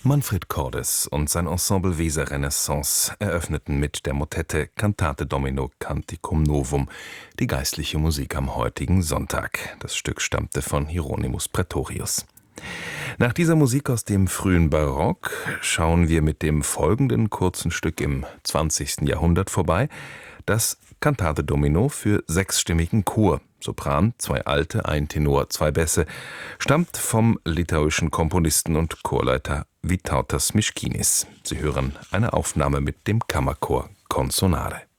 Manfred Cordes und sein Ensemble Weser Renaissance eröffneten mit der Motette Cantate Domino Canticum Novum die geistliche Musik am heutigen Sonntag. Das Stück stammte von Hieronymus Praetorius. Nach dieser Musik aus dem frühen Barock schauen wir mit dem folgenden kurzen Stück im 20. Jahrhundert vorbei, das Cantate Domino für sechsstimmigen Chor, Sopran, 2 Alte, 1 Tenor, 2 Bässe, stammt vom litauischen Komponisten und Chorleiter Vytautas Miškinis. Sie hören eine Aufnahme mit dem Kammerchor Consonare.